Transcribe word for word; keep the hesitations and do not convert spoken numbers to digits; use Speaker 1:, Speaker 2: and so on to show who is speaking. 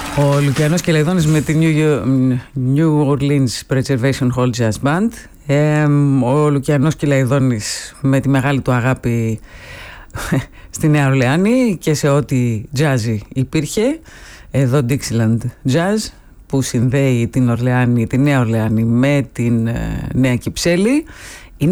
Speaker 1: Ο Λουκιανός Κελαϊδόνης με τη New Orleans Preservation Hall Jazz Band. ε, Ο Λουκιανός Κελαϊδόνης με τη μεγάλη του αγάπη στη Νέα Ορλεάνη και σε ό,τι jazzy υπήρχε. Εδώ Dixieland Jazz, που συνδέει την Ορλεάνη, τη Νέα Ορλεάνη με την Νέα Κυψέλη.